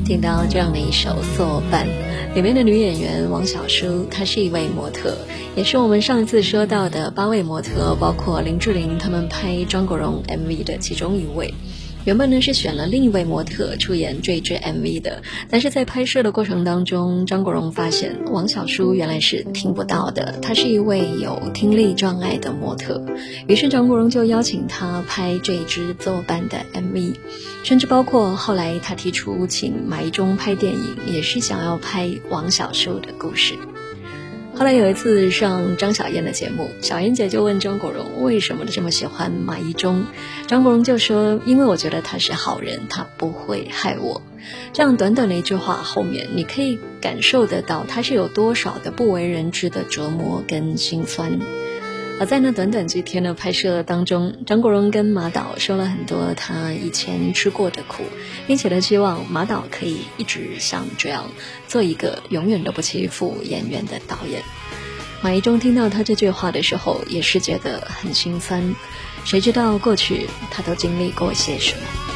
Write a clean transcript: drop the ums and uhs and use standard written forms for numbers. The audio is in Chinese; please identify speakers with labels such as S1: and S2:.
S1: 听到这样的一首《作伴》，里面的女演员王小舒，她是一位模特，也是我们上次说到的8位模特，包括林志玲他们拍张国荣 MV 的其中一位。原本呢是选了另一位模特出演这支 MV 的，但是在拍摄的过程当中，张国荣发现王小舒原来是听不到的，她是一位有听力障碍的模特，于是张国荣就邀请她拍这支作伴的 MV， 甚至包括后来他提出请马一中拍电影，也是想要拍王小舒的故事。后来有一次上张小燕的节目，小燕姐就问张国荣为什么这么喜欢马一中，张国荣就说因为我觉得他是好人，他不会害我。这样短短的一句话后面，你可以感受得到他是有多少的不为人知的折磨跟心酸。而在那短短几天的拍摄当中，张国荣跟马导说了很多他以前吃过的苦，并且呢希望马导可以一直像这样做一个永远都不欺负演员的导演。马一中听到他这句话的时候也是觉得很心酸，谁知道过去他都经历过些什么。